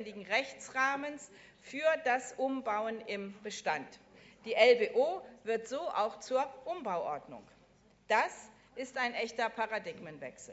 notwendigen Rechtsrahmens für das Umbauen im Bestand. Die LBO wird so auch zur Umbauordnung. Das ist ein echter Paradigmenwechsel.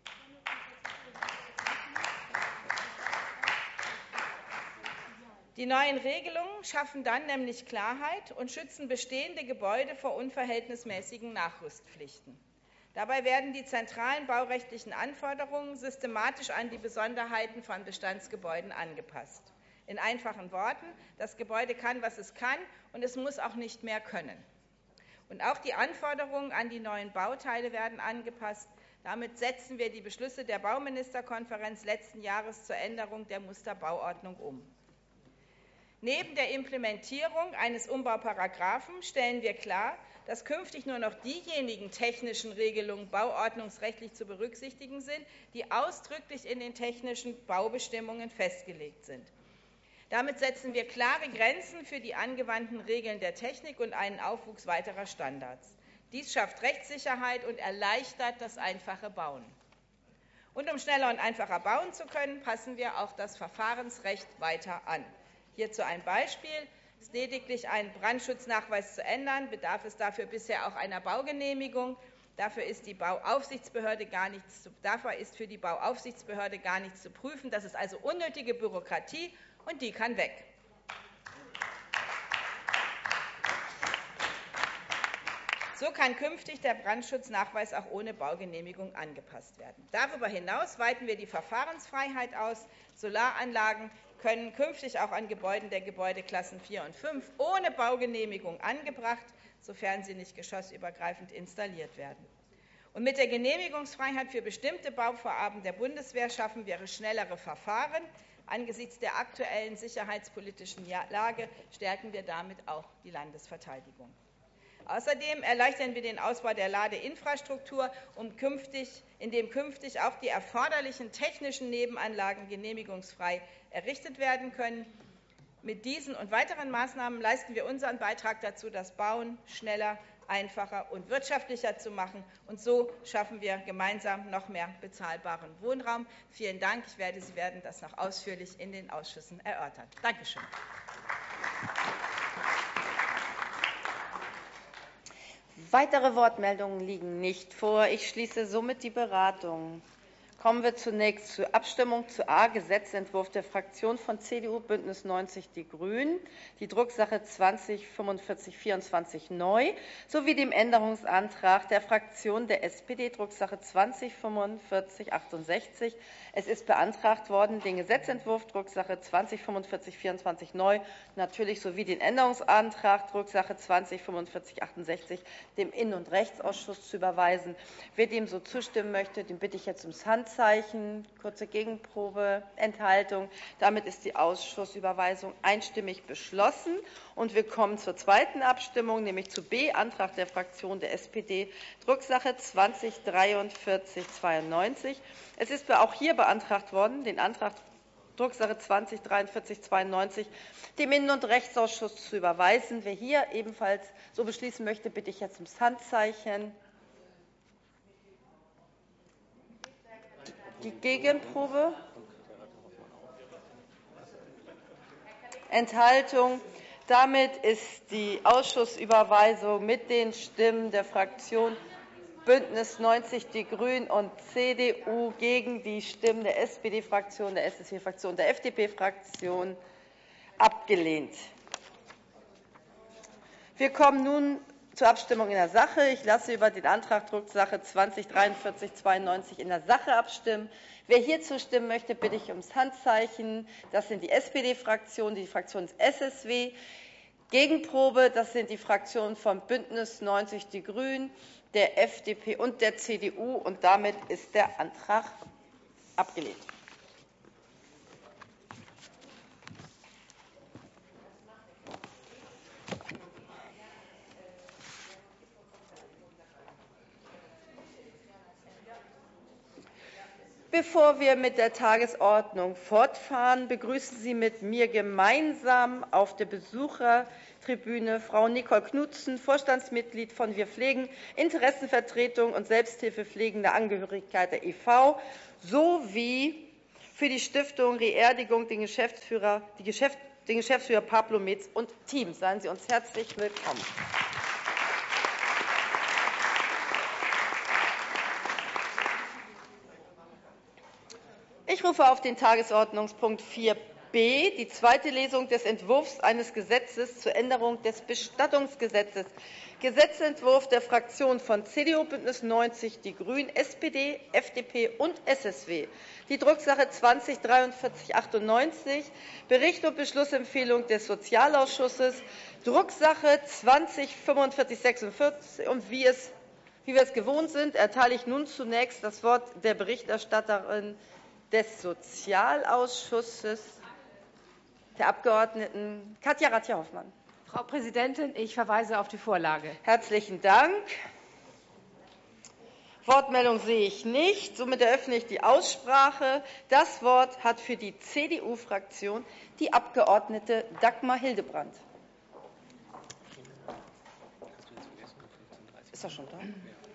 Die neuen Regelungen schaffen dann nämlich Klarheit und schützen bestehende Gebäude vor unverhältnismäßigen Nachrüstpflichten. Dabei werden die zentralen baurechtlichen Anforderungen systematisch an die Besonderheiten von Bestandsgebäuden angepasst. In einfachen Worten: Das Gebäude kann, was es kann, und es muss auch nicht mehr können. Und auch die Anforderungen an die neuen Bauteile werden angepasst. Damit setzen wir die Beschlüsse der Bauministerkonferenz letzten Jahres zur Änderung der Musterbauordnung um. Neben der Implementierung eines Umbauparagraphen stellen wir klar, dass künftig nur noch diejenigen technischen Regelungen bauordnungsrechtlich zu berücksichtigen sind, die ausdrücklich in den technischen Baubestimmungen festgelegt sind. Damit setzen wir klare Grenzen für die angewandten Regeln der Technik und einen Aufwuchs weiterer Standards. Dies schafft Rechtssicherheit und erleichtert das einfache Bauen. Und um schneller und einfacher bauen zu können, passen wir auch das Verfahrensrecht weiter an. Hierzu ein Beispiel: Ist lediglich ein Brandschutznachweis zu ändern, bedarf es dafür bisher auch einer Baugenehmigung. Dafür ist für die Bauaufsichtsbehörde gar nichts zu prüfen. Das ist also unnötige Bürokratie, und die kann weg. So kann künftig der Brandschutznachweis auch ohne Baugenehmigung angepasst werden. Darüber hinaus weiten wir die Verfahrensfreiheit aus. Solaranlagen können künftig auch an Gebäuden der Gebäudeklassen 4 und 5 ohne Baugenehmigung angebracht, sofern sie nicht geschossübergreifend installiert werden. Und mit der Genehmigungsfreiheit für bestimmte Bauvorhaben der Bundeswehr schaffen wir schnellere Verfahren. Angesichts der aktuellen sicherheitspolitischen Lage stärken wir damit auch die Landesverteidigung. Außerdem erleichtern wir den Ausbau der Ladeinfrastruktur, indem künftig auch die erforderlichen technischen Nebenanlagen genehmigungsfrei errichtet werden können. Mit diesen und weiteren Maßnahmen leisten wir unseren Beitrag dazu, das Bauen schneller, einfacher und wirtschaftlicher zu machen. Und so schaffen wir gemeinsam noch mehr bezahlbaren Wohnraum. Vielen Dank. Sie werden das noch ausführlich in den Ausschüssen erörtern. Danke schön. Weitere Wortmeldungen liegen nicht vor. Ich schließe somit die Beratung. Kommen wir zunächst zur Abstimmung zu A, Gesetzentwurf der Fraktion von CDU, BÜNDNIS 90 die GRÜNEN, die Drucksache 20-4524 neu, sowie dem Änderungsantrag der Fraktion der SPD, Drucksache 20-4568. Es ist beantragt worden, den Gesetzentwurf Drucksache 20-4524 neu, natürlich sowie den Änderungsantrag Drucksache 20-4568 dem Innen- und Rechtsausschuss zu überweisen. Wer dem so zustimmen möchte, den bitte ich jetzt ums Handzeichen. Kurze Gegenprobe, Enthaltung. Damit ist die Ausschussüberweisung einstimmig beschlossen. Und wir kommen zur zweiten Abstimmung, nämlich zu B, Antrag der Fraktion der SPD, Drucksache 20-4392. Es ist auch hier beantragt worden, den Antrag Drucksache 20-4392 dem Innen- und Rechtsausschuss zu überweisen. Wer hier ebenfalls so beschließen möchte, bitte ich jetzt ums Handzeichen. Die Gegenprobe. Enthaltung. Damit ist die Ausschussüberweisung mit den Stimmen der Fraktion BÜNDNIS 90 die GRÜNEN und CDU gegen die Stimmen der SPD-Fraktion, der SSW-Fraktion und der FDP-Fraktion abgelehnt. Wir kommen nun zur Abstimmung in der Sache. Ich lasse über den Antrag Drucksache 20-4392 in der Sache abstimmen. Wer hier zustimmen möchte, bitte ich ums Handzeichen. Das sind die SPD-Fraktionen, die Fraktion des SSW. Gegenprobe, das sind die Fraktionen von BÜNDNIS 90 die GRÜNEN, der FDP und der CDU. Und damit ist der Antrag abgelehnt. Bevor wir mit der Tagesordnung fortfahren, begrüßen Sie mit mir gemeinsam auf der Besuchertribüne Frau Nicole Knutzen, Vorstandsmitglied von Wir Pflegen, Interessenvertretung und Selbsthilfe pflegende Angehörigkeit der e.V., sowie für die Stiftung Reerdigung den Geschäftsführer Pablo Metz und Team. Seien Sie uns herzlich willkommen. Ich rufe auf den Tagesordnungspunkt 4b, die zweite Lesung des Entwurfs eines Gesetzes zur Änderung des Bestattungsgesetzes. Gesetzentwurf der Fraktionen von CDU, BÜNDNIS 90 die GRÜNEN, SPD, FDP und SSW. Die Drucksache 20-4398, Bericht und Beschlussempfehlung des Sozialausschusses, Drucksache 20-4546. Und wie wir es gewohnt sind, erteile ich nun zunächst das Wort der Berichterstatterin des Sozialausschusses, der Abgeordneten Katja Rathje-Hoffmann. Frau Präsidentin, ich verweise auf die Vorlage. Herzlichen Dank. Wortmeldung sehe ich nicht. Somit eröffne ich die Aussprache. Das Wort hat für die CDU-Fraktion die Abgeordnete Dagmar Hildebrandt. Ist er schon da?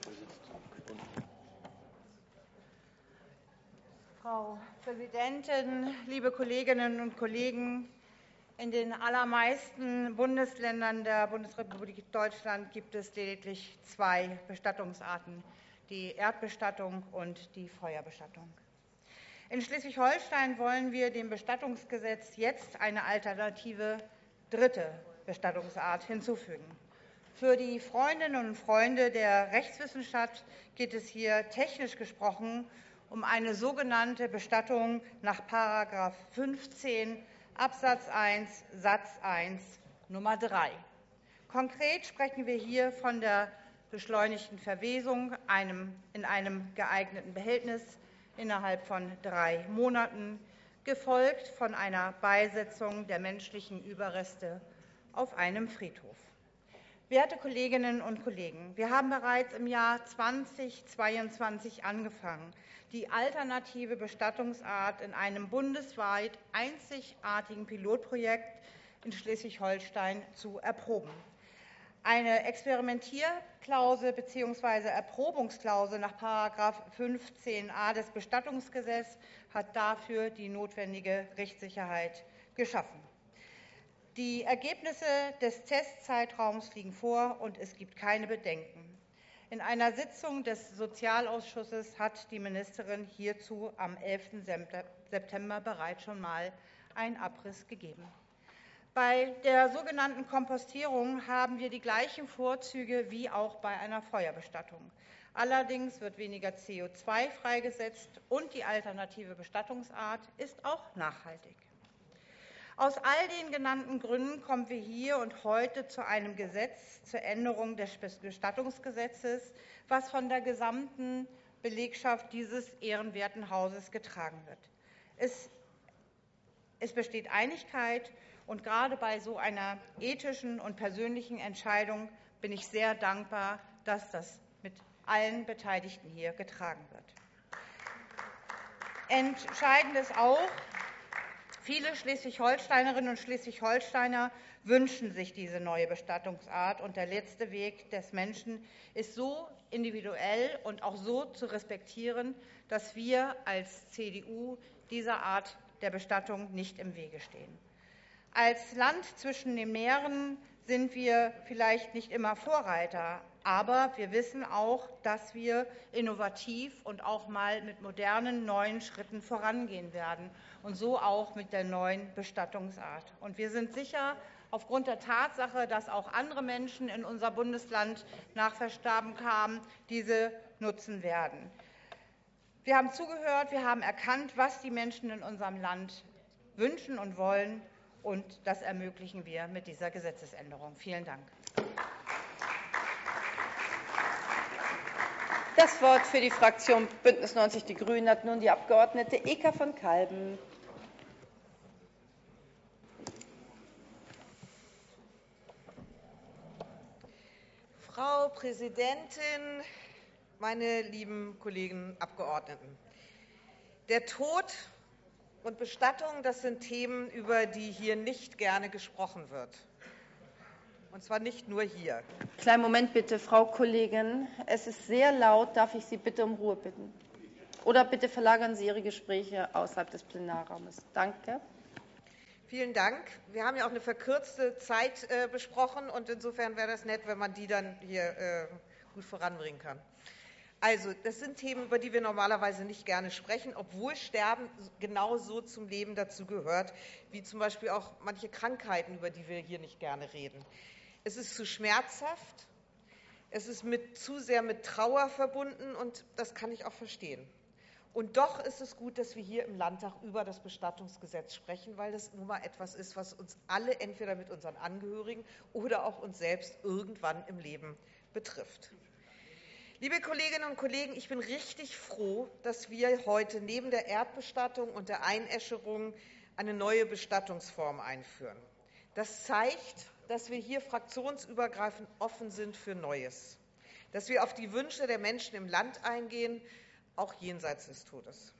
Frau Präsidentin, liebe Kolleginnen und Kollegen! In den allermeisten Bundesländern der Bundesrepublik Deutschland gibt es lediglich zwei Bestattungsarten, die Erdbestattung und die Feuerbestattung. In Schleswig-Holstein wollen wir dem Bestattungsgesetz jetzt eine alternative dritte Bestattungsart hinzufügen. Für die Freundinnen und Freunde der Rechtswissenschaft geht es hier technisch gesprochen um eine sogenannte Bestattung nach § 15 Absatz 1 Satz 1 Nummer 3. Konkret sprechen wir hier von der beschleunigten Verwesung in einem geeigneten Behältnis innerhalb von 3 Monaten, gefolgt von einer Beisetzung der menschlichen Überreste auf einem Friedhof. Werte Kolleginnen und Kollegen, wir haben bereits im Jahr 2022 angefangen, die alternative Bestattungsart in einem bundesweit einzigartigen Pilotprojekt in Schleswig-Holstein zu erproben. Eine Experimentierklausel bzw. Erprobungsklausel nach § 15a des Bestattungsgesetzes hat dafür die notwendige Rechtssicherheit geschaffen. Die Ergebnisse des Testzeitraums liegen vor, und es gibt keine Bedenken. In einer Sitzung des Sozialausschusses hat die Ministerin hierzu am 11. September bereits schon mal einen Abriss gegeben. Bei der sogenannten Kompostierung haben wir die gleichen Vorzüge wie auch bei einer Feuerbestattung. Allerdings wird weniger CO2 freigesetzt, und die alternative Bestattungsart ist auch nachhaltig. Aus all den genannten Gründen kommen wir hier und heute zu einem Gesetz zur Änderung des Bestattungsgesetzes, was von der gesamten Belegschaft dieses ehrenwerten Hauses getragen wird. Es besteht Einigkeit, und gerade bei so einer ethischen und persönlichen Entscheidung bin ich sehr dankbar, dass das mit allen Beteiligten hier getragen wird. Entscheidend ist auch, viele Schleswig-Holsteinerinnen und Schleswig-Holsteiner wünschen sich diese neue Bestattungsart, und der letzte Weg des Menschen ist so individuell und auch so zu respektieren, dass wir als CDU dieser Art der Bestattung nicht im Wege stehen. Als Land zwischen den Meeren sind wir vielleicht nicht immer Vorreiter, aber wir wissen auch, dass wir innovativ und auch mal mit modernen, neuen Schritten vorangehen werden, und so auch mit der neuen Bestattungsart. Und wir sind sicher, aufgrund der Tatsache, dass auch andere Menschen in unser Bundesland nach Versterben kamen, diese nutzen werden. Wir haben zugehört, wir haben erkannt, was die Menschen in unserem Land wünschen und wollen, und das ermöglichen wir mit dieser Gesetzesänderung. Vielen Dank. Das Wort für die Fraktion BÜNDNIS 90 die GRÜNEN hat nun die Abgeordnete Eka von Kalben. Frau Präsidentin, meine lieben Kollegen Abgeordneten! Der Tod und Bestattung, das sind Themen, über die hier nicht gerne gesprochen wird. Und zwar nicht nur hier. Kleinen Moment bitte, Frau Kollegin. Es ist sehr laut. Darf ich Sie bitte um Ruhe bitten? Oder bitte verlagern Sie Ihre Gespräche außerhalb des Plenarraumes. Danke. Vielen Dank. Wir haben ja auch eine verkürzte Zeit besprochen, und insofern wäre das nett, wenn man die dann hier gut voranbringen kann. Also, das sind Themen, über die wir normalerweise nicht gerne sprechen, obwohl Sterben genauso zum Leben dazu gehört, wie zum Beispiel auch manche Krankheiten, über die wir hier nicht gerne reden. Es ist zu schmerzhaft, es ist zu sehr mit Trauer verbunden, und das kann ich auch verstehen. Und doch ist es gut, dass wir hier im Landtag über das Bestattungsgesetz sprechen, weil das nun mal etwas ist, was uns alle entweder mit unseren Angehörigen oder auch uns selbst irgendwann im Leben betrifft. Liebe Kolleginnen und Kollegen, ich bin richtig froh, dass wir heute neben der Erdbestattung und der Einäscherung eine neue Bestattungsform einführen. Das zeigt, dass wir hier fraktionsübergreifend offen sind für Neues, dass wir auf die Wünsche der Menschen im Land eingehen, auch jenseits des Todes.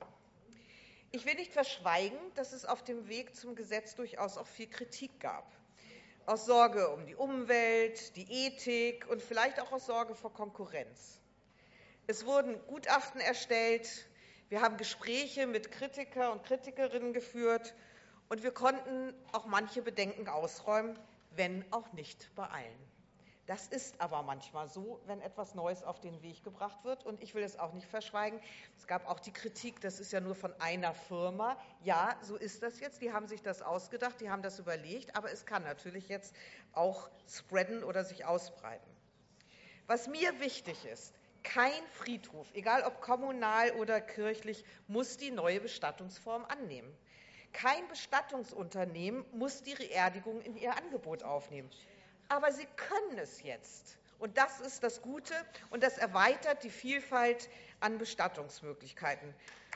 Ich will nicht verschweigen, dass es auf dem Weg zum Gesetz durchaus auch viel Kritik gab. Aus Sorge um die Umwelt, die Ethik und vielleicht auch aus Sorge vor Konkurrenz. Es wurden Gutachten erstellt, wir haben Gespräche mit Kritiker und Kritikerinnen geführt, und wir konnten auch manche Bedenken ausräumen, wenn auch nicht bei allen. Das ist aber manchmal so, wenn etwas Neues auf den Weg gebracht wird. Und ich will es auch nicht verschweigen. Es gab auch die Kritik, das ist ja nur von einer Firma. Ja, so ist das jetzt. Die haben sich das ausgedacht, die haben das überlegt. Aber es kann natürlich jetzt auch spreaden oder sich ausbreiten. Was mir wichtig ist, kein Friedhof, egal ob kommunal oder kirchlich, muss die neue Bestattungsform annehmen. Kein Bestattungsunternehmen muss die Beerdigung in ihr Angebot aufnehmen. Aber sie können es jetzt. Und das ist das Gute, und das erweitert die Vielfalt an Bestattungsmöglichkeiten.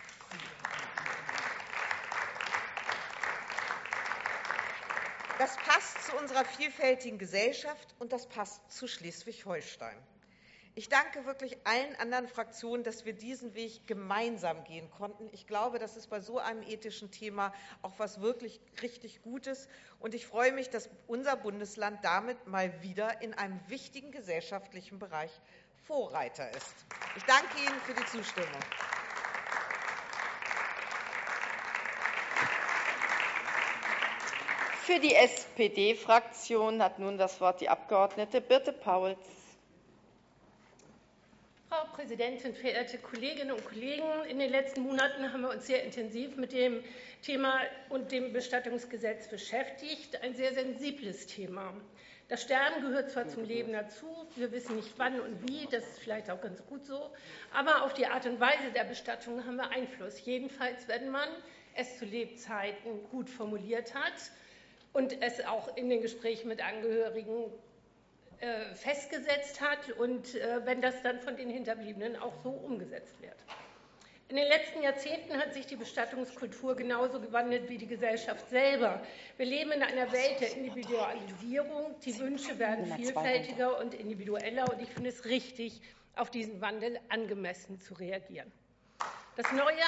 Das passt zu unserer vielfältigen Gesellschaft, und das passt zu Schleswig-Holstein. Ich danke wirklich allen anderen Fraktionen, dass wir diesen Weg gemeinsam gehen konnten. Ich glaube, das ist bei so einem ethischen Thema auch was wirklich richtig Gutes. Und ich freue mich, dass unser Bundesland damit mal wieder in einem wichtigen gesellschaftlichen Bereich Vorreiter ist. Ich danke Ihnen für die Zustimmung. Für die SPD-Fraktion hat nun das Wort die Abgeordnete Birte Pauls. Frau Präsidentin, verehrte Kolleginnen und Kollegen! In den letzten Monaten haben wir uns sehr intensiv mit dem Thema und dem Bestattungsgesetz beschäftigt. Ein sehr sensibles Thema. Das Sterben gehört zwar zum Leben dazu, wir wissen nicht wann und wie, das ist vielleicht auch ganz gut so, aber auf die Art und Weise der Bestattung haben wir Einfluss. Jedenfalls, wenn man es zu Lebzeiten gut formuliert hat und es auch in den Gesprächen mit Angehörigen festgesetzt hat und wenn das dann von den Hinterbliebenen auch so umgesetzt wird. In den letzten Jahrzehnten hat sich die Bestattungskultur genauso gewandelt wie die Gesellschaft selber. Wir leben in einer Welt der Individualisierung. Die Wünsche werden vielfältiger und individueller, und ich finde es richtig, auf diesen Wandel angemessen zu reagieren. Das neue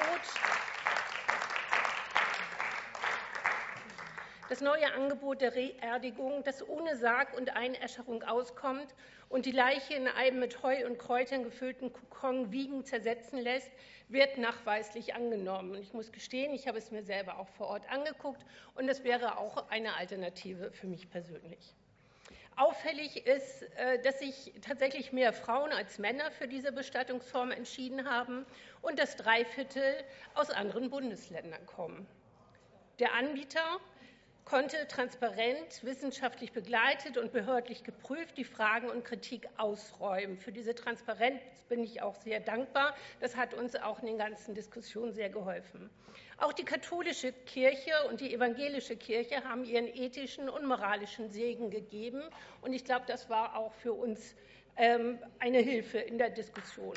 Angebot der Beerdigung, das ohne Sarg und Einäscherung auskommt und die Leiche in einem mit Heu und Kräutern gefüllten Kokon wiegend zersetzen lässt, wird nachweislich angenommen. Ich muss gestehen, ich habe es mir selber auch vor Ort angeguckt, und es wäre auch eine Alternative für mich persönlich. Auffällig ist, dass sich tatsächlich mehr Frauen als Männer für diese Bestattungsform entschieden haben und dass 3/4 aus anderen Bundesländern kommen. Der Anbieter konnte transparent, wissenschaftlich begleitet und behördlich geprüft die Fragen und Kritik ausräumen. Für diese Transparenz bin ich auch sehr dankbar. Das hat uns auch in den ganzen Diskussionen sehr geholfen. Auch die katholische Kirche und die evangelische Kirche haben ihren ethischen und moralischen Segen gegeben. Und ich glaube, das war auch für uns eine Hilfe in der Diskussion.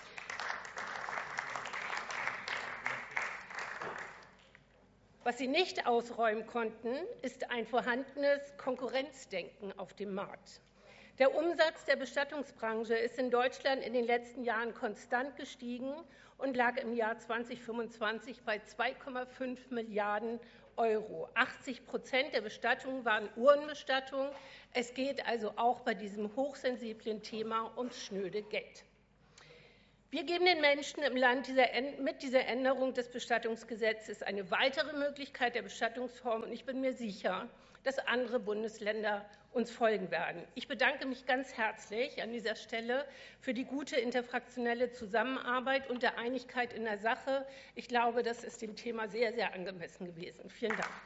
Was sie nicht ausräumen konnten, ist ein vorhandenes Konkurrenzdenken auf dem Markt. Der Umsatz der Bestattungsbranche ist in Deutschland in den letzten Jahren konstant gestiegen und lag im Jahr 2025 bei 2,5 Milliarden €. 80% der Bestattungen waren Urnenbestattungen. Es geht also auch bei diesem hochsensiblen Thema ums schnöde Geld. Wir geben den Menschen im Land mit dieser Änderung des Bestattungsgesetzes eine weitere Möglichkeit der Bestattungsform, und ich bin mir sicher, dass andere Bundesländer uns folgen werden. Ich bedanke mich ganz herzlich an dieser Stelle für die gute interfraktionelle Zusammenarbeit und der Einigkeit in der Sache. Ich glaube, das ist dem Thema sehr, sehr angemessen gewesen. Vielen Dank.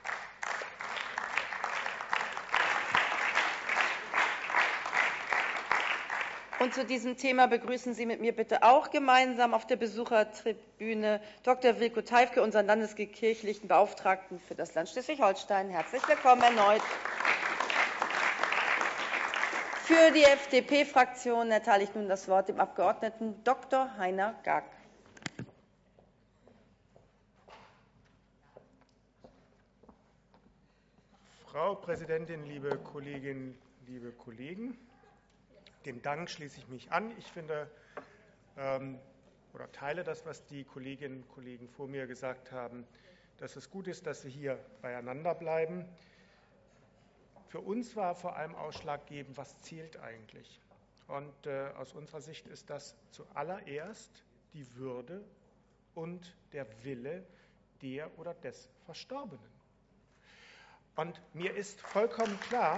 Und zu diesem Thema begrüßen Sie mit mir bitte auch gemeinsam auf der Besuchertribüne Dr. Wilko Teifke, unseren landeskirchlichen Beauftragten für das Land Schleswig-Holstein. Herzlich willkommen erneut. Für die FDP-Fraktion erteile ich nun das Wort dem Abgeordneten Dr. Heiner Gag. Frau Präsidentin, liebe Kolleginnen, liebe Kollegen! Dem Dank schließe ich mich an. Ich finde oder teile das, was die Kolleginnen und Kollegen vor mir gesagt haben, dass es gut ist, dass wir hier beieinander bleiben. Für uns war vor allem ausschlaggebend, was zählt eigentlich. Und aus unserer Sicht ist das zuallererst die Würde und der Wille der oder des Verstorbenen. Und mir ist vollkommen klar,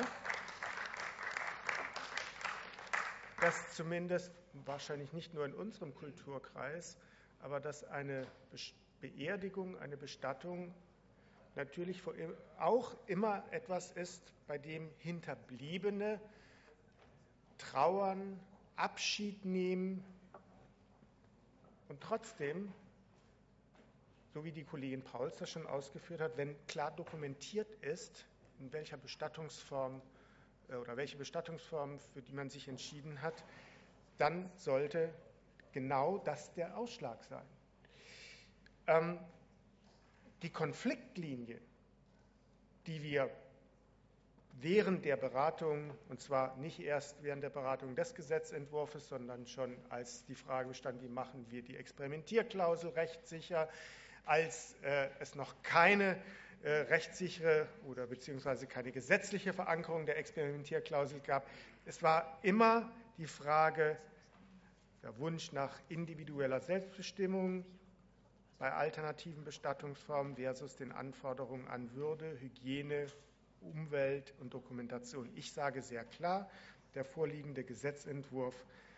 dass zumindest, wahrscheinlich nicht nur in unserem Kulturkreis, aber dass eine Beerdigung, eine Bestattung natürlich auch immer etwas ist, bei dem Hinterbliebene trauern, Abschied nehmen und trotzdem, so wie die Kollegin Pauls das schon ausgeführt hat, wenn klar dokumentiert ist, in welcher Bestattungsform oder welche Bestattungsform, für die man sich entschieden hat, dann sollte genau das der Ausschlag sein. Die Konfliktlinie, die wir während der Beratung, und zwar nicht erst während der Beratung des Gesetzentwurfs, sondern schon als die Frage bestand, wie machen wir die Experimentierklausel rechtssicher, als es noch keine rechtssichere oder beziehungsweise keine gesetzliche Verankerung der Experimentierklausel gab. Es war immer die Frage, der Wunsch nach individueller Selbstbestimmung bei alternativen Bestattungsformen versus den Anforderungen an Würde, Hygiene, Umwelt und Dokumentation. Ich sage sehr klar, der vorliegende Gesetzentwurf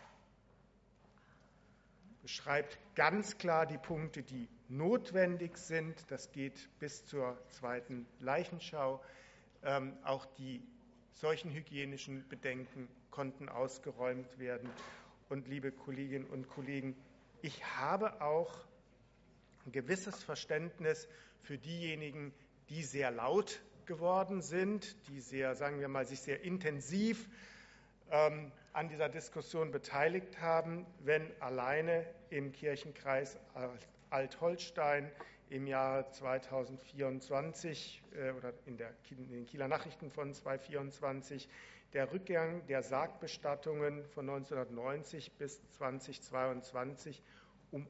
beschreibt ganz klar die Punkte, die notwendig sind. Das geht bis zur zweiten Leichenschau. Auch die solchen hygienischen Bedenken konnten ausgeräumt werden. Und liebe Kolleginnen und Kollegen, ich habe auch ein gewisses Verständnis für diejenigen, die sehr laut geworden sind, die sehr, sagen wir mal, sich sehr intensiv an dieser Diskussion beteiligt haben, wenn alleine im Kirchenkreis Alt-Holstein im Jahr 2024 oder in den Kieler Nachrichten von 2024 der Rückgang der Sargbestattungen von 1990 bis 2022 um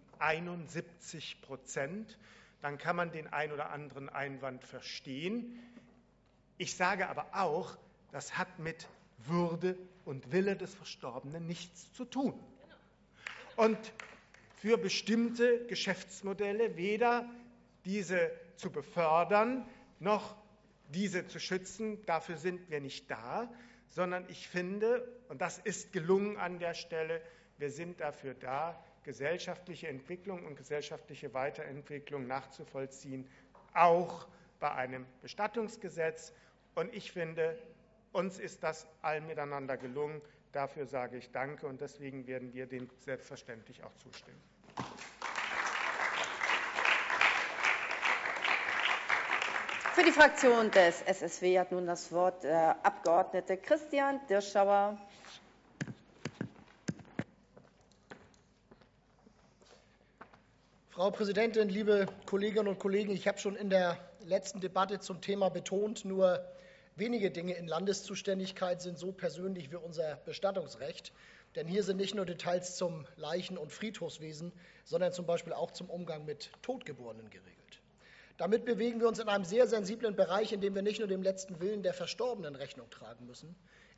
71%. Dann kann man den ein oder anderen Einwand verstehen. Ich sage aber auch, das hat mit Würde und Wille des Verstorbenen nichts zu tun. Und für bestimmte Geschäftsmodelle weder diese zu befördern, noch diese zu schützen, dafür sind wir nicht da, sondern ich finde, und das ist gelungen an der Stelle, wir sind dafür da, gesellschaftliche Entwicklung und gesellschaftliche Weiterentwicklung nachzuvollziehen, auch bei einem Bestattungsgesetz. Und ich finde, uns ist das allen miteinander gelungen. Dafür sage ich Danke und deswegen werden wir dem selbstverständlich auch zustimmen. Für die Fraktion des SSW hat nun das Wort der Abgeordnete Christian Dirschauer. Frau Präsidentin, liebe Kolleginnen und Kollegen! Ich habe schon in der letzten Debatte zum Thema betont, nur wenige Dinge in Landeszuständigkeit sind so persönlich wie unser Bestattungsrecht. Denn hier sind nicht nur Details zum Leichen- und Friedhofswesen, sondern zum Beispiel auch zum Umgang mit Totgeborenen geregelt. Damit bewegen wir uns in einem sehr sensiblen Bereich, in dem wir nicht nur dem letzten Willen der Verstorbenen Rechnung tragen müssen.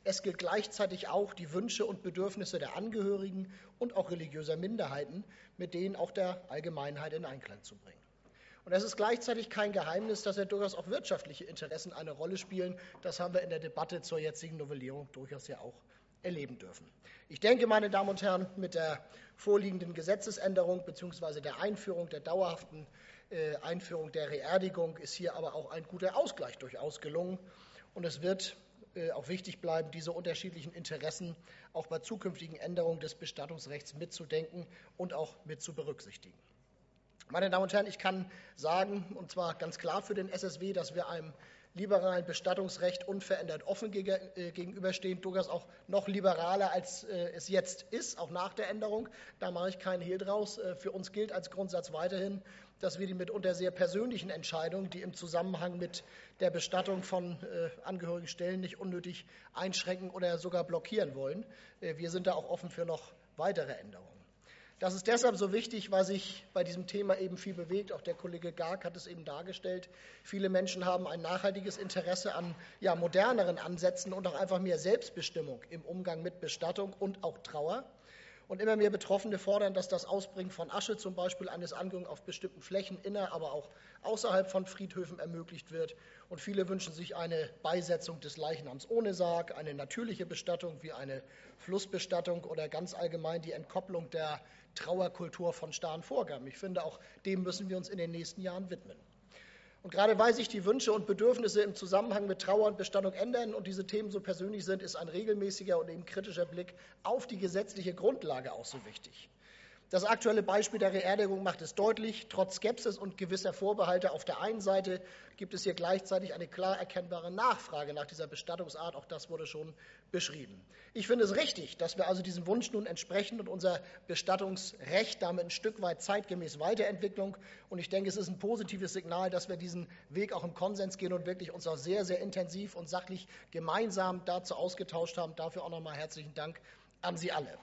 Es gilt gleichzeitig auch, die Wünsche und Bedürfnisse der Angehörigen und auch religiöser Minderheiten mit denen auch der Allgemeinheit in Einklang zu bringen. Und es ist gleichzeitig kein Geheimnis, dass ja durchaus auch wirtschaftliche Interessen eine Rolle spielen. Das haben wir in der Debatte zur jetzigen Novellierung durchaus ja auch erleben dürfen. Ich denke, meine Damen und Herren, mit der vorliegenden Gesetzesänderung bzw. der Einführung der dauerhaften Einführung der Reerdigung ist hier aber auch ein guter Ausgleich durchaus gelungen. Und es wird auch wichtig bleiben, diese unterschiedlichen Interessen auch bei zukünftigen Änderungen des Bestattungsrechts mitzudenken und auch mit zu berücksichtigen. Meine Damen und Herren, ich kann sagen, und zwar ganz klar für den SSW, dass wir einem liberalen Bestattungsrecht unverändert offen gegenüberstehen, durchaus auch noch liberaler, als es jetzt ist, auch nach der Änderung. Da mache ich keinen Hehl draus. Für uns gilt als Grundsatz weiterhin, dass wir die mitunter sehr persönlichen Entscheidungen, die im Zusammenhang mit der Bestattung von angehörigen Stellen nicht unnötig einschränken oder sogar blockieren wollen. Wir sind da auch offen für noch weitere Änderungen. Das ist deshalb so wichtig, weil sich bei diesem Thema eben viel bewegt. Auch der Kollege Garg hat es eben dargestellt. Viele Menschen haben ein nachhaltiges Interesse an moderneren Ansätzen und auch einfach mehr Selbstbestimmung im Umgang mit Bestattung und auch Trauer. Und immer mehr Betroffene fordern, dass das Ausbringen von Asche zum Beispiel eines Angehörigen auf bestimmten Flächen inner, aber auch außerhalb von Friedhöfen ermöglicht wird. Und viele wünschen sich eine Beisetzung des Leichnams ohne Sarg, eine natürliche Bestattung wie eine Flussbestattung oder ganz allgemein die Entkopplung der Trauerkultur von starren Vorgaben. Ich finde, auch dem müssen wir uns in den nächsten Jahren widmen. Und gerade weil sich die Wünsche und Bedürfnisse im Zusammenhang mit Trauer und Bestattung ändern und diese Themen so persönlich sind, ist ein regelmäßiger und eben kritischer Blick auf die gesetzliche Grundlage auch so wichtig. Das aktuelle Beispiel der Reerdigung macht es deutlich. Trotz Skepsis und gewisser Vorbehalte auf der einen Seite gibt es hier gleichzeitig eine klar erkennbare Nachfrage nach dieser Bestattungsart. Auch das wurde schon beschrieben. Ich finde es richtig, dass wir also diesem Wunsch nun entsprechen und unser Bestattungsrecht damit ein Stück weit zeitgemäß weiterentwickeln. Und ich denke, es ist ein positives Signal, dass wir diesen Weg auch im Konsens gehen und wirklich uns auch sehr, sehr intensiv und sachlich gemeinsam dazu ausgetauscht haben. Dafür auch nochmal herzlichen Dank an Sie alle.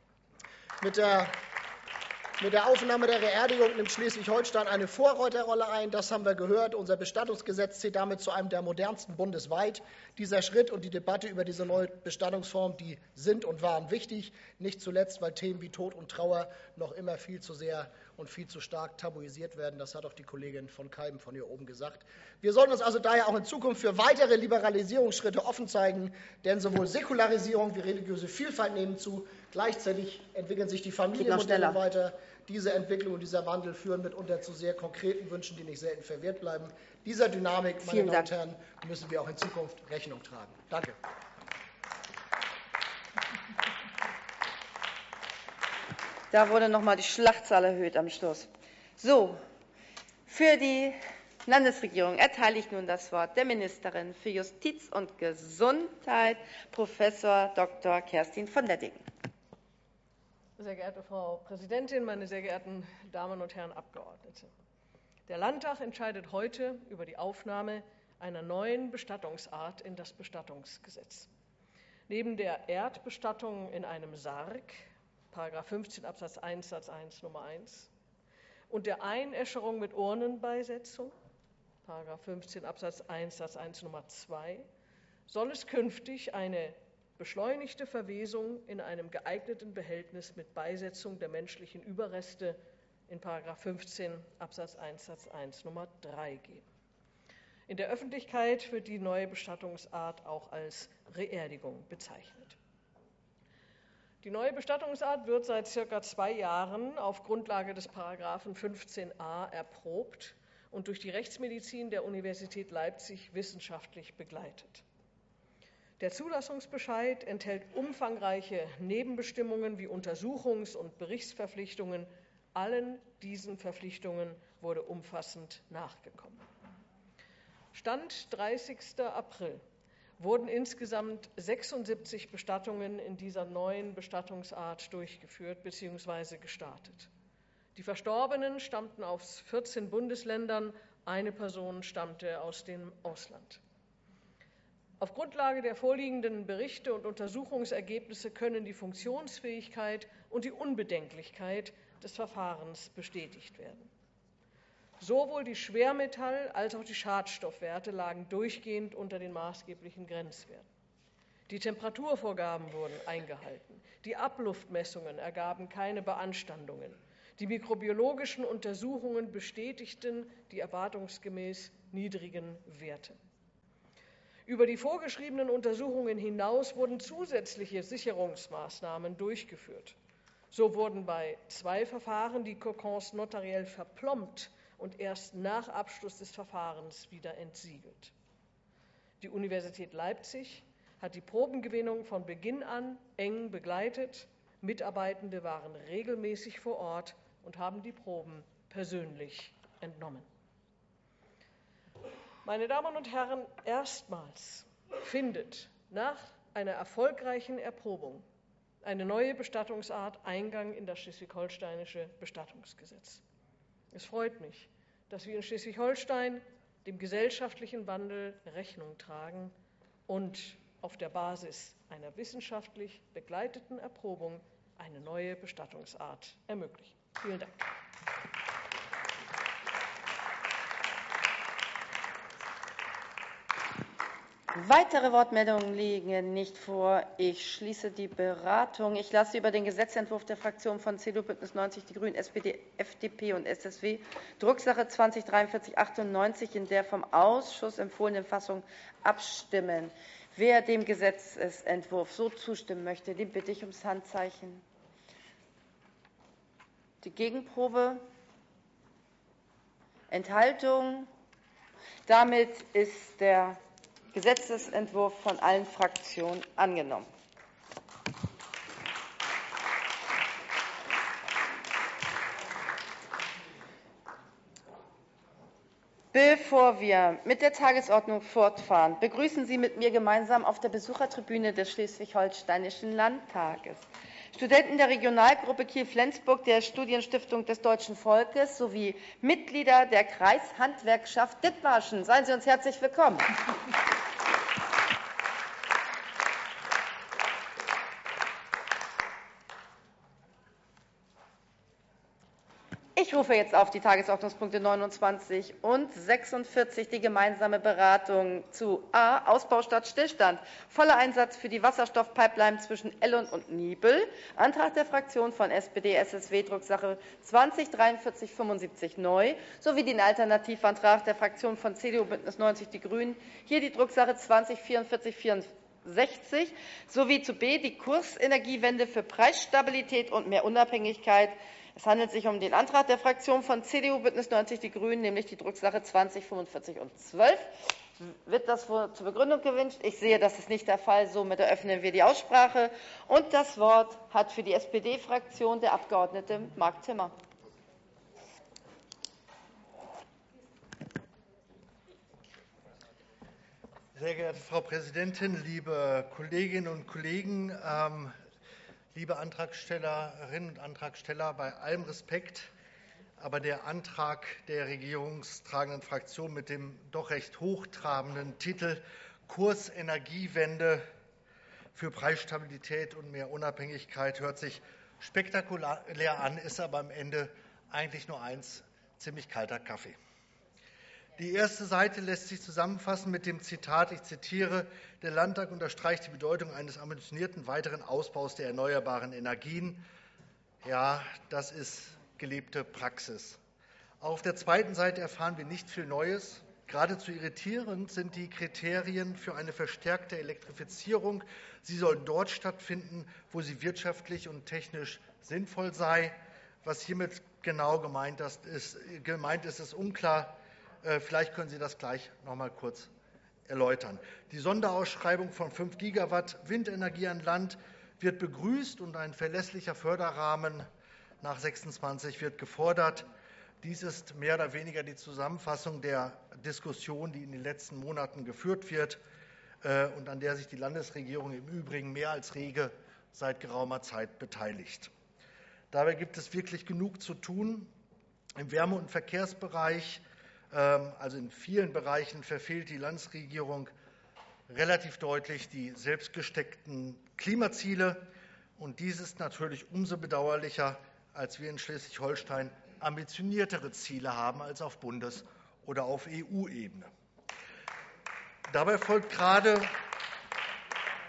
Mit der Aufnahme der Reerdigung nimmt Schleswig-Holstein eine Vorreiterrolle ein. Das haben wir gehört. Unser Bestattungsgesetz zählt damit zu einem der modernsten bundesweit. Dieser Schritt und die Debatte über diese neue Bestattungsform, die sind und waren wichtig. Nicht zuletzt, weil Themen wie Tod und Trauer noch immer viel zu sehr und viel zu stark tabuisiert werden. Das hat auch die Kollegin von Keiben von hier oben gesagt. Wir sollten uns also daher auch in Zukunft für weitere Liberalisierungsschritte offen zeigen, denn sowohl Säkularisierung wie religiöse Vielfalt nehmen zu. Gleichzeitig entwickeln sich die Familienmodelle weiter. Diese Entwicklung und dieser Wandel führen mitunter zu sehr konkreten Wünschen, die nicht selten verwehrt bleiben. Dieser Dynamik, meine Damen und Herren, müssen wir auch in Zukunft Rechnung tragen. Danke. Da wurde noch mal die Schlachtzahl erhöht am Schluss. So, für die Landesregierung erteile ich nun das Wort der Ministerin für Justiz und Gesundheit, Professor Dr. Kerstin von der Dicken. Sehr geehrte Frau Präsidentin, meine sehr geehrten Damen und Herren Abgeordnete! Der Landtag entscheidet heute über die Aufnahme einer neuen Bestattungsart in das Bestattungsgesetz. Neben der Erdbestattung in einem Sarg, § 15 Absatz 1 Satz 1 Nummer 1, und der Einäscherung mit Urnenbeisetzung, § 15 Absatz 1 Satz 1 Nummer 2, soll es künftig eine beschleunigte Verwesung in einem geeigneten Behältnis mit Beisetzung der menschlichen Überreste in § 15 Absatz 1 Satz 1 Nummer 3 geben. In der Öffentlichkeit wird die neue Bestattungsart auch als Reerdigung bezeichnet. Die neue Bestattungsart wird seit circa 2 Jahren auf Grundlage des § 15a erprobt und durch die Rechtsmedizin der Universität Leipzig wissenschaftlich begleitet. Der Zulassungsbescheid enthält umfangreiche Nebenbestimmungen wie Untersuchungs- und Berichtsverpflichtungen. Allen diesen Verpflichtungen wurde umfassend nachgekommen. Stand 30. April wurden insgesamt 76 Bestattungen in dieser neuen Bestattungsart durchgeführt bzw. gestartet. Die Verstorbenen stammten aus 14 Bundesländern, eine Person stammte aus dem Ausland. Auf Grundlage der vorliegenden Berichte und Untersuchungsergebnisse können die Funktionsfähigkeit und die Unbedenklichkeit des Verfahrens bestätigt werden. Sowohl die Schwermetall- als auch die Schadstoffwerte lagen durchgehend unter den maßgeblichen Grenzwerten. Die Temperaturvorgaben wurden eingehalten. Die Abluftmessungen ergaben keine Beanstandungen. Die mikrobiologischen Untersuchungen bestätigten die erwartungsgemäß niedrigen Werte. Über die vorgeschriebenen Untersuchungen hinaus wurden zusätzliche Sicherungsmaßnahmen durchgeführt. So wurden bei 2 Verfahren die Kokons notariell verplombt und erst nach Abschluss des Verfahrens wieder entsiegelt. Die Universität Leipzig hat die Probengewinnung von Beginn an eng begleitet. Mitarbeitende waren regelmäßig vor Ort und haben die Proben persönlich entnommen. Meine Damen und Herren, erstmals findet nach einer erfolgreichen Erprobung eine neue Bestattungsart Eingang in das schleswig-holsteinische Bestattungsgesetz. Es freut mich, dass wir in Schleswig-Holstein dem gesellschaftlichen Wandel Rechnung tragen und auf der Basis einer wissenschaftlich begleiteten Erprobung eine neue Bestattungsart ermöglichen. Vielen Dank. Weitere Wortmeldungen liegen nicht vor. Ich schließe die Beratung. Ich lasse über den Gesetzentwurf der Fraktionen von CDU, BÜNDNIS 90 die GRÜNEN, SPD, FDP und SSW, Drucksache 20-4398, in der vom Ausschuss empfohlenen Fassung abstimmen. Wer dem Gesetzentwurf so zustimmen möchte, den bitte ich ums Handzeichen. Die Gegenprobe? Enthaltung? Damit ist der Gesetzentwurf von allen Fraktionen angenommen. Bevor wir mit der Tagesordnung fortfahren, begrüßen Sie mit mir gemeinsam auf der Besuchertribüne des Schleswig-Holsteinischen Landtages Studenten der Regionalgruppe Kiel-Flensburg der Studienstiftung des Deutschen Volkes sowie Mitglieder der Kreishandwerkschaft Dithmarschen. Seien Sie uns herzlich willkommen. Ich rufe jetzt auf die Tagesordnungspunkte 29 und 46, die gemeinsame Beratung zu a. Ausbau statt Stillstand, voller Einsatz für die Wasserstoffpipeline zwischen Ellund und Niebel, Antrag der Fraktion von SPD, SSW, Drucksache 20-4375 neu, sowie den Alternativantrag der Fraktion von CDU, BÜNDNIS 90 die GRÜNEN, hier die Drucksache 20-4464, sowie zu b. die Kursenergiewende für Preisstabilität und mehr Unabhängigkeit. Es handelt sich um den Antrag der Fraktion von CDU, BÜNDNIS 90 die GRÜNEN, nämlich die Drucksache 20-45 und 12. Wird das zur Begründung gewünscht? Ich sehe, das ist nicht der Fall. Somit eröffnen wir die Aussprache. Und das Wort hat für die SPD-Fraktion der Abgeordnete Marc Zimmer. Sehr geehrte Frau Präsidentin, liebe Kolleginnen und Kollegen, liebe Antragstellerinnen und Antragsteller, bei allem Respekt, aber der Antrag der regierungstragenden Fraktion mit dem doch recht hochtrabenden Titel Kursenergiewende für Preisstabilität und mehr Unabhängigkeit hört sich spektakulär an, ist aber am Ende eigentlich nur eins: ziemlich kalter Kaffee. Die erste Seite lässt sich zusammenfassen mit dem Zitat, ich zitiere: Der Landtag unterstreicht die Bedeutung eines ambitionierten weiteren Ausbaus der erneuerbaren Energien. Ja, das ist gelebte Praxis. Auf der zweiten Seite erfahren wir nicht viel Neues. Geradezu irritierend sind die Kriterien für eine verstärkte Elektrifizierung. Sie soll dort stattfinden, wo sie wirtschaftlich und technisch sinnvoll sei. Was hiermit genau gemeint ist, ist unklar. Vielleicht können Sie das gleich noch mal kurz erläutern. Die Sonderausschreibung von 5 Gigawatt Windenergie an Land wird begrüßt und ein verlässlicher Förderrahmen nach 26 wird gefordert. Dies ist mehr oder weniger die Zusammenfassung der Diskussion, die in den letzten Monaten geführt wird und an der sich die Landesregierung im Übrigen mehr als rege seit geraumer Zeit beteiligt. Dabei gibt es wirklich genug zu tun. Im Wärme- und Verkehrsbereich, also in vielen Bereichen, verfehlt die Landesregierung relativ deutlich die selbst gesteckten Klimaziele. Und dies ist natürlich umso bedauerlicher, als wir in Schleswig-Holstein ambitioniertere Ziele haben als auf Bundes- oder auf EU-Ebene. Dabei folgt gerade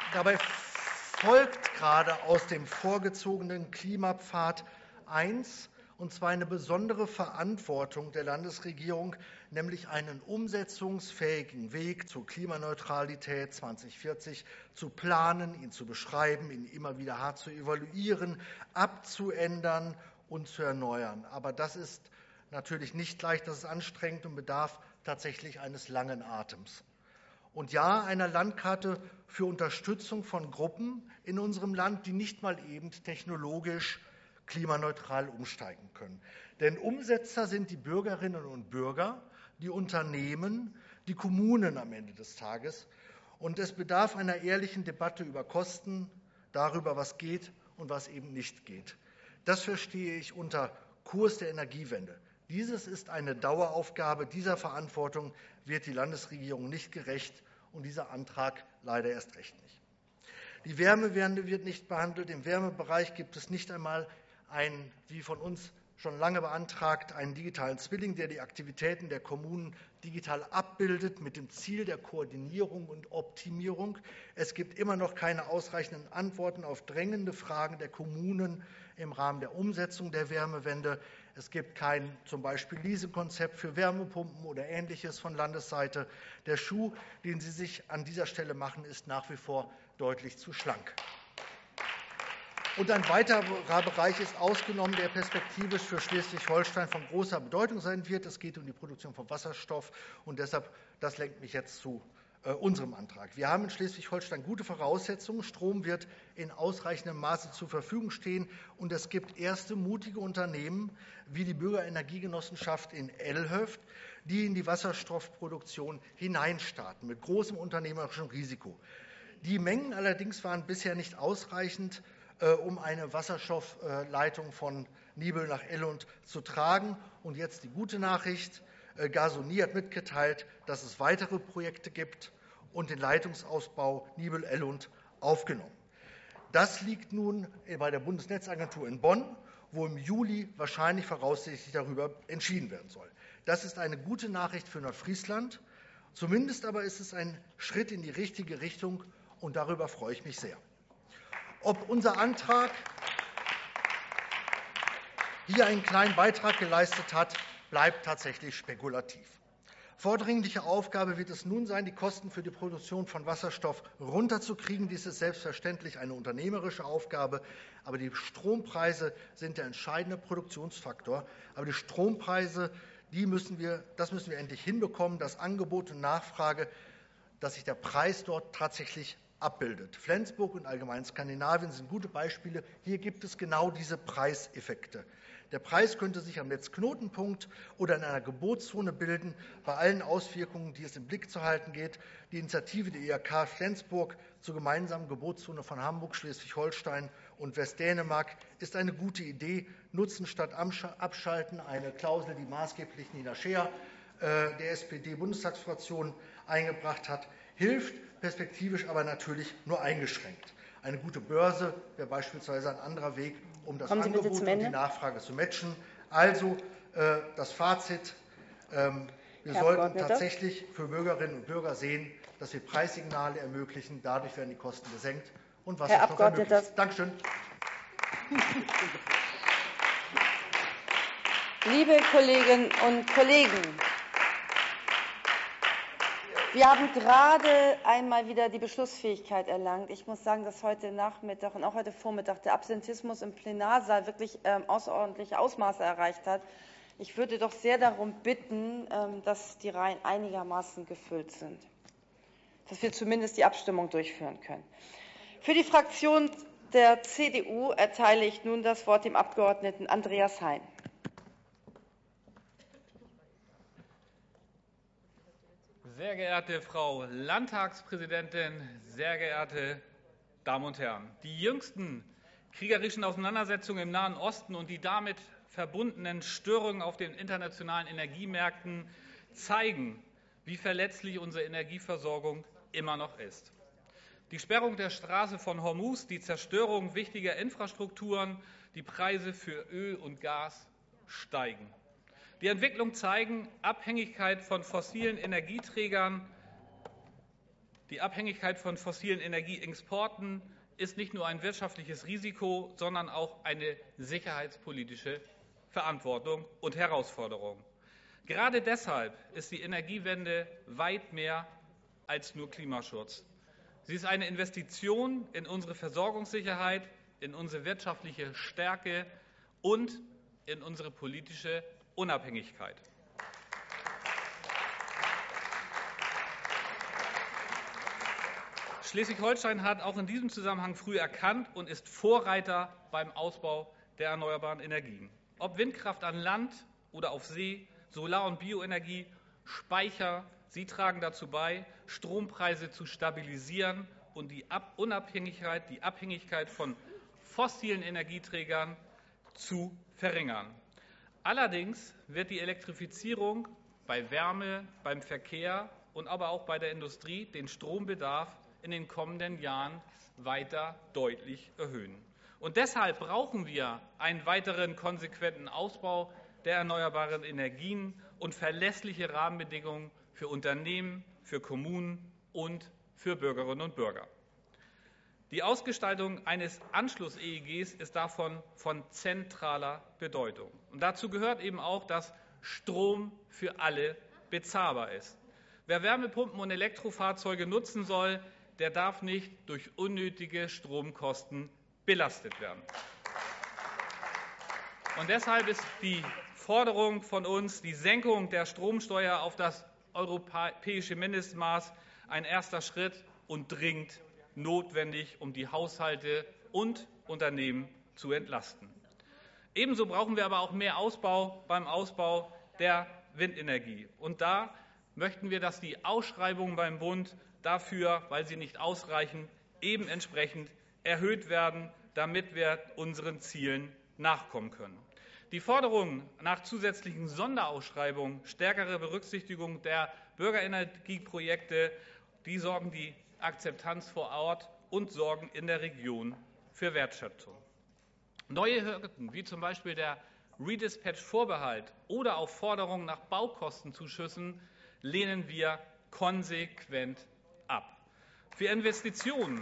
Dabei folgt gerade aus dem vorgezogenen Klimapfad eins, und zwar eine besondere Verantwortung der Landesregierung, nämlich einen umsetzungsfähigen Weg zur Klimaneutralität 2040 zu planen, ihn zu beschreiben, ihn immer wieder hart zu evaluieren, abzuändern und zu erneuern. Aber das ist natürlich nicht leicht, das ist anstrengend und bedarf tatsächlich eines langen Atems. Und ja, einer Landkarte für Unterstützung von Gruppen in unserem Land, die nicht mal eben technologisch klimaneutral umsteigen können. Denn Umsetzer sind die Bürgerinnen und Bürger, die Unternehmen, die Kommunen am Ende des Tages. Und es bedarf einer ehrlichen Debatte über Kosten, darüber, was geht und was eben nicht geht. Das verstehe ich unter Kurs der Energiewende. Dieses ist eine Daueraufgabe. Dieser Verantwortung wird die Landesregierung nicht gerecht und dieser Antrag leider erst recht nicht. Die Wärmewende wird nicht behandelt. Im Wärmebereich gibt es nicht einmal einen, wie von uns schon lange beantragt, einen digitalen Zwilling, der die Aktivitäten der Kommunen digital abbildet mit dem Ziel der Koordinierung und Optimierung. Es gibt immer noch keine ausreichenden Antworten auf drängende Fragen der Kommunen im Rahmen der Umsetzung der Wärmewende. Es gibt kein zum Beispiel Leasingkonzept für Wärmepumpen oder Ähnliches von Landesseite. Der Schuh, den Sie sich an dieser Stelle machen, ist nach wie vor deutlich zu schlank. Und ein weiterer Bereich ist ausgenommen, der perspektivisch für Schleswig-Holstein von großer Bedeutung sein wird. Es geht um die Produktion von Wasserstoff. Und deshalb, das lenkt mich jetzt zu unserem Antrag. Wir haben in Schleswig-Holstein gute Voraussetzungen. Strom wird in ausreichendem Maße zur Verfügung stehen. Und es gibt erste mutige Unternehmen wie die Bürgerenergiegenossenschaft in Elhöft, die in die Wasserstoffproduktion hineinstarten mit großem unternehmerischem Risiko. Die Mengen allerdings waren bisher nicht ausreichend, um eine Wasserstoffleitung von Nibel nach Ellund zu tragen. Und jetzt die gute Nachricht. Gasunie hat mitgeteilt, dass es weitere Projekte gibt und den Leitungsausbau Nibel-Ellund aufgenommen. Das liegt nun bei der Bundesnetzagentur in Bonn, wo im Juli wahrscheinlich voraussichtlich darüber entschieden werden soll. Das ist eine gute Nachricht für Nordfriesland. Zumindest aber ist es ein Schritt in die richtige Richtung und darüber freue ich mich sehr. Ob unser Antrag hier einen kleinen Beitrag geleistet hat, bleibt tatsächlich spekulativ. Vordringliche Aufgabe wird es nun sein, die Kosten für die Produktion von Wasserstoff runterzukriegen. Dies ist selbstverständlich eine unternehmerische Aufgabe, aber die Strompreise sind der entscheidende Produktionsfaktor. Aber die Strompreise, das müssen wir endlich hinbekommen, dass Angebot und Nachfrage, dass sich der Preis dort tatsächlich abbildet. Flensburg und allgemein Skandinavien sind gute Beispiele. Hier gibt es genau diese Preiseffekte. Der Preis könnte sich am Netzknotenpunkt oder in einer Gebotszone bilden, bei allen Auswirkungen, die es im Blick zu halten geht. Die Initiative der IHK Flensburg zur gemeinsamen Gebotszone von Hamburg, Schleswig-Holstein und Westdänemark ist eine gute Idee. Nutzen statt Abschalten, eine Klausel, die maßgeblich Nina Scheer der SPD-Bundestagsfraktion eingebracht hat, hilft perspektivisch aber natürlich nur eingeschränkt. Eine gute Börse wäre beispielsweise ein anderer Weg, um das Angebot und die Nachfrage zu matchen. Also das Fazit, wir sollten tatsächlich für Bürgerinnen und Bürger sehen, dass wir Preissignale ermöglichen. Dadurch werden die Kosten gesenkt und Wasserstoff ermöglicht. Dankeschön. Liebe Kolleginnen und Kollegen, wir haben gerade einmal wieder die Beschlussfähigkeit erlangt. Ich muss sagen, dass heute Nachmittag und auch heute Vormittag der Absentismus im Plenarsaal wirklich außerordentliche Ausmaße erreicht hat. Ich würde doch sehr darum bitten, dass die Reihen einigermaßen gefüllt sind, dass wir zumindest die Abstimmung durchführen können. Für die Fraktion der CDU erteile ich nun das Wort dem Abgeordneten Andreas Hein. Sehr geehrte Frau Landtagspräsidentin, sehr geehrte Damen und Herren! Die jüngsten kriegerischen Auseinandersetzungen im Nahen Osten und die damit verbundenen Störungen auf den internationalen Energiemärkten zeigen, wie verletzlich unsere Energieversorgung immer noch ist. Die Sperrung der Straße von Hormuz, die Zerstörung wichtiger Infrastrukturen, die Preise für Öl und Gas steigen. Die Entwicklungen zeigen Abhängigkeit von fossilen Energieträgern Die Abhängigkeit von fossilen Energieexporten ist nicht nur ein wirtschaftliches Risiko, sondern auch eine sicherheitspolitische Verantwortung und Herausforderung. Gerade deshalb ist die Energiewende weit mehr als nur Klimaschutz. Sie ist eine Investition in unsere Versorgungssicherheit, in unsere wirtschaftliche Stärke und in unsere politische Unabhängigkeit. Schleswig-Holstein hat auch in diesem Zusammenhang früh erkannt und ist Vorreiter beim Ausbau der erneuerbaren Energien. Ob Windkraft an Land oder auf See, Solar- und Bioenergie, Speicher, sie tragen dazu bei, Strompreise zu stabilisieren und die Abhängigkeit von fossilen Energieträgern zu verringern. Allerdings wird die Elektrifizierung bei Wärme, beim Verkehr und aber auch bei der Industrie den Strombedarf in den kommenden Jahren weiter deutlich erhöhen. Und deshalb brauchen wir einen weiteren konsequenten Ausbau der erneuerbaren Energien und verlässliche Rahmenbedingungen für Unternehmen, für Kommunen und für Bürgerinnen und Bürger. Die Ausgestaltung eines Anschluss-EEGs ist davon von zentraler Bedeutung. Und dazu gehört eben auch, dass Strom für alle bezahlbar ist. Wer Wärmepumpen und Elektrofahrzeuge nutzen soll, der darf nicht durch unnötige Stromkosten belastet werden. Und deshalb ist die Forderung von uns, die Senkung der Stromsteuer auf das europäische Mindestmaß, ein erster Schritt und dringend notwendig, um die Haushalte und Unternehmen zu entlasten. Ebenso brauchen wir aber auch mehr Ausbau beim Ausbau der Windenergie. Und da möchten wir, dass die Ausschreibungen beim Bund dafür, weil sie nicht ausreichen, eben entsprechend erhöht werden, damit wir unseren Zielen nachkommen können. Die Forderung nach zusätzlichen Sonderausschreibungen, stärkere Berücksichtigung der Bürgerenergieprojekte, die sorgen die Akzeptanz vor Ort und sorgen in der Region für Wertschöpfung. Neue Hürden, wie zum Beispiel der Redispatch-Vorbehalt oder auch Forderungen nach Baukostenzuschüssen, lehnen wir konsequent ab. Für Investitionen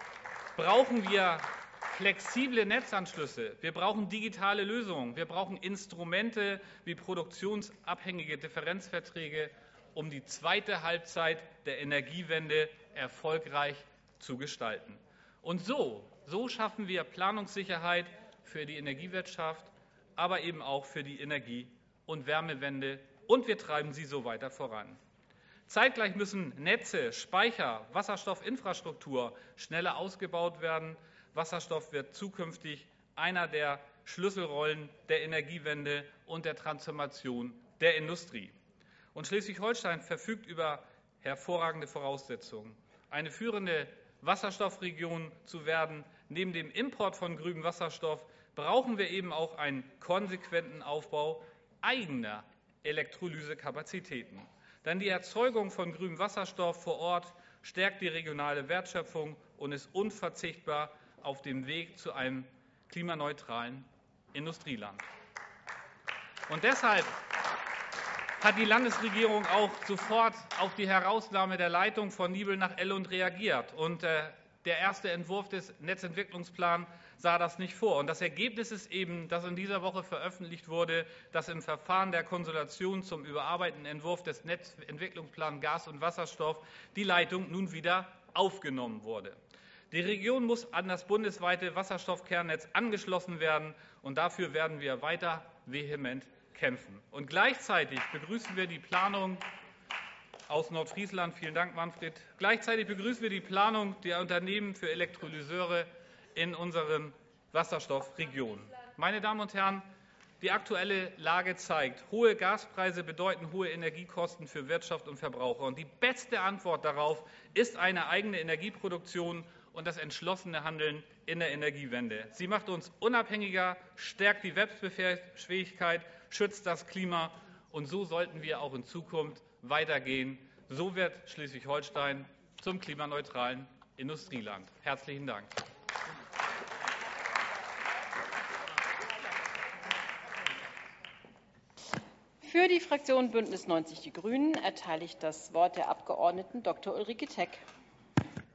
brauchen wir flexible Netzanschlüsse, wir brauchen digitale Lösungen, wir brauchen Instrumente wie produktionsabhängige Differenzverträge, um die zweite Halbzeit der Energiewende erfolgreich zu gestalten. Und so schaffen wir Planungssicherheit für die Energiewirtschaft, aber eben auch für die Energie- und Wärmewende, und wir treiben sie so weiter voran. Zeitgleich müssen Netze, Speicher, Wasserstoffinfrastruktur schneller ausgebaut werden. Wasserstoff wird zukünftig einer der Schlüsselrollen der Energiewende und der Transformation der Industrie. Und Schleswig-Holstein verfügt über hervorragende Voraussetzungen, eine führende Wasserstoffregion zu werden. Neben dem Import von grünem Wasserstoff brauchen wir eben auch einen konsequenten Aufbau eigener Elektrolysekapazitäten. Denn die Erzeugung von grünem Wasserstoff vor Ort stärkt die regionale Wertschöpfung und ist unverzichtbar auf dem Weg zu einem klimaneutralen Industrieland. Und deshalb hat die Landesregierung auch sofort auf die Herausnahme der Leitung von Nibel nach Ellund reagiert. Und der erste Entwurf des Netzentwicklungsplans sah das nicht vor. Und das Ergebnis ist eben, dass in dieser Woche veröffentlicht wurde, dass im Verfahren der Konsultation zum überarbeiteten Entwurf des Netzentwicklungsplans Gas und Wasserstoff die Leitung nun wieder aufgenommen wurde. Die Region muss an das bundesweite Wasserstoffkernnetz angeschlossen werden, und dafür werden wir weiter vehement kämpfen. Und gleichzeitig begrüßen wir die Planung aus Nordfriesland, vielen Dank, Manfred, gleichzeitig begrüßen wir die Planung der Unternehmen für Elektrolyseure in unseren Wasserstoffregionen. Meine Damen und Herren, die aktuelle Lage zeigt, hohe Gaspreise bedeuten hohe Energiekosten für Wirtschaft und Verbraucher. Und die beste Antwort darauf ist eine eigene Energieproduktion und das entschlossene Handeln in der Energiewende. Sie macht uns unabhängiger, stärkt die Wettbewerbsfähigkeit, schützt das Klima, und so sollten wir auch in Zukunft weitergehen. So wird Schleswig-Holstein zum klimaneutralen Industrieland. Herzlichen Dank. Für die Fraktion Bündnis 90 Die Grünen erteile ich das Wort der Abgeordneten Dr. Ulrike Teck.